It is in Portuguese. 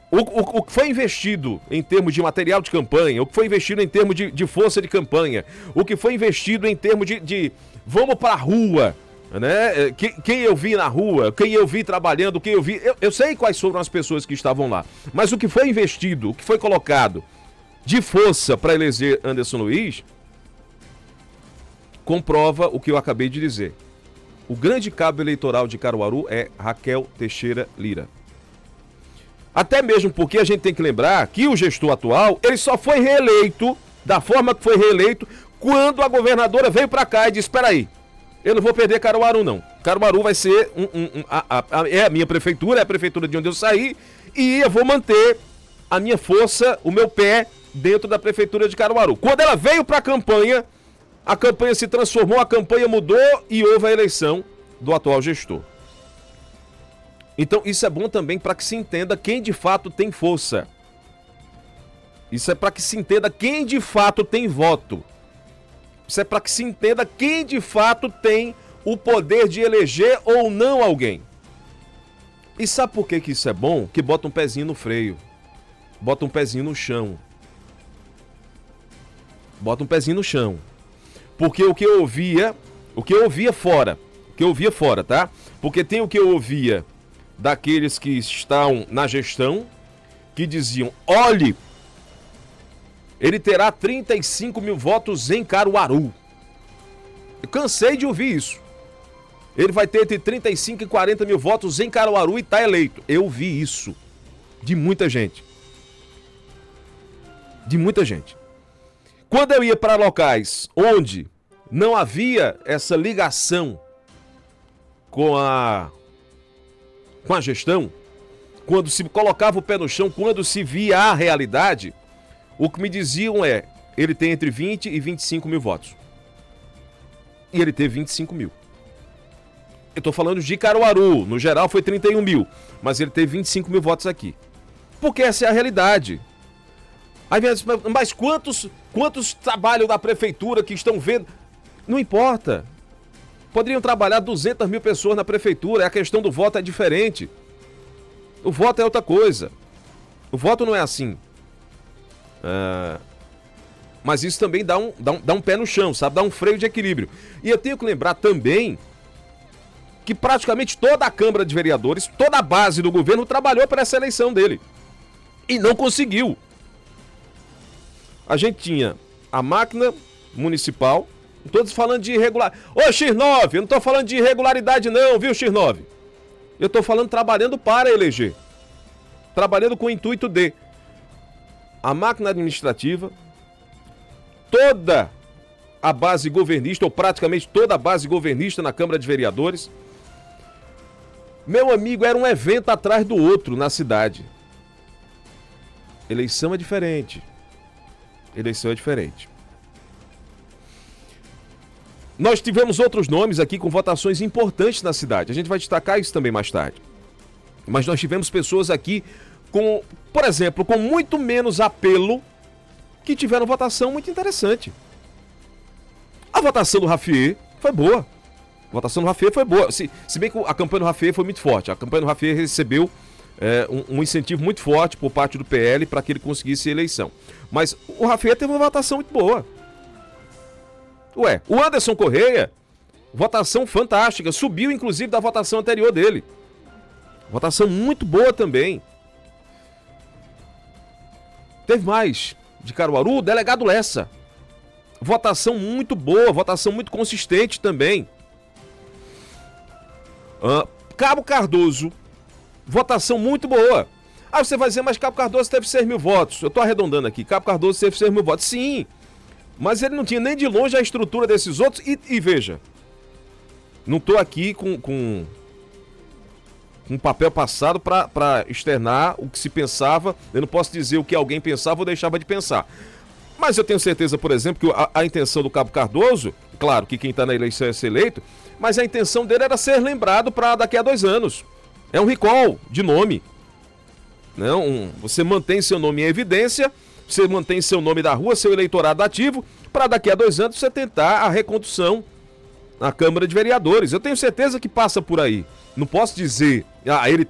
O que foi investido em termos de material de campanha, o que foi investido em termos de força de campanha, o que foi investido em termos de vamos pra rua, né? Quem eu vi na rua, quem eu vi trabalhando, quem eu vi... Eu sei quais foram as pessoas que estavam lá, mas o que foi investido, o que foi colocado de força para eleger Anderson Luiz, comprova o que eu acabei de dizer. O grande cabo eleitoral de Caruaru é Raquel Teixeira Lira. Até mesmo porque a gente tem que lembrar que o gestor atual, ele só foi reeleito, da forma que foi reeleito, quando a governadora veio pra cá e disse, espera aí, eu não vou perder Caruaru não. Caruaru vai ser é a minha prefeitura, é a prefeitura de onde eu saí, e eu vou manter a minha força, o meu pé dentro da prefeitura de Caruaru. Quando ela veio pra campanha, a campanha se transformou, a campanha mudou e houve a eleição do atual gestor. Então isso é bom também para que se entenda quem de fato tem força. Isso é para que se entenda quem de fato tem voto. Isso é para que se entenda quem de fato tem o poder de eleger ou não alguém. E sabe por que isso é bom? Que bota um pezinho no freio. Bota um pezinho no chão. Bota um pezinho no chão. Porque o que eu ouvia fora, tá? Porque tem o que eu ouvia daqueles que estão na gestão, que diziam, olhe, ele terá 35 mil votos em Caruaru. Eu cansei de ouvir isso. Ele vai ter entre 35 e 40 mil votos em Caruaru e está eleito. Eu vi isso de muita gente. De muita gente. Quando eu ia para locais onde não havia essa ligação com a gestão, quando se colocava o pé no chão, quando se via a realidade, o que me diziam é, ele tem entre 20 e 25 mil votos. E ele teve 25 mil. Eu tô falando de Caruaru, no geral foi 31 mil, mas ele teve 25 mil votos aqui. Porque essa é a realidade. Aí vem, mas quantos trabalham da prefeitura que estão vendo? Não importa. Poderiam trabalhar 200 mil pessoas na prefeitura, a questão do voto é diferente. O voto é outra coisa. O voto não é assim. Mas isso também dá um pé no chão, sabe? Dá um freio de equilíbrio. E eu tenho que lembrar também que praticamente toda a Câmara de Vereadores, toda a base do governo trabalhou para essa eleição dele. E não conseguiu. A gente tinha a máquina municipal, todos falando de irregular. Ô X9, eu não tô falando de irregularidade não, viu X9? Eu tô falando trabalhando para eleger. Trabalhando com o intuito de a máquina administrativa, toda a base governista, ou praticamente toda a base governista na Câmara de Vereadores. Meu amigo, era um evento atrás do outro na cidade. Eleição é diferente. Eleição é diferente. Nós tivemos outros nomes aqui com votações importantes na cidade. A gente vai destacar isso também mais tarde. Mas nós tivemos pessoas aqui com, por exemplo, com muito menos apelo, que tiveram votação muito interessante. A votação do Rafier foi boa. A votação do Rafier foi boa. Se bem que a campanha do Rafier foi muito forte. A campanha do Rafier recebeu um incentivo muito forte por parte do PL para que ele conseguisse a eleição. Mas o Rafier teve uma votação muito boa. Ué, o Anderson Correia, votação fantástica, subiu inclusive da votação anterior dele. Votação muito boa também. Teve mais de Caruaru, o delegado Lessa. Votação muito boa, votação muito consistente também. Cabo Cardoso, votação muito boa. Aí você vai dizer, mas Cabo Cardoso teve 6 mil votos. Eu tô arredondando aqui, Cabo Cardoso teve 6 mil votos. Sim, mas ele não tinha nem de longe a estrutura desses outros. E veja, não tô aqui com um papel passado para externar o que se pensava. Eu não posso dizer o que alguém pensava ou deixava de pensar. Mas eu tenho certeza, por exemplo, que a intenção do Cabo Cardoso, claro que quem está na eleição é ser eleito, mas a intenção dele era ser lembrado para daqui a 2 anos. É um recall de nome. Não, você mantém seu nome em evidência, você mantém seu nome da rua, seu eleitorado ativo, para daqui a 2 anos você tentar a recondução na Câmara de Vereadores. Eu tenho certeza que passa por aí. Não posso dizer, ele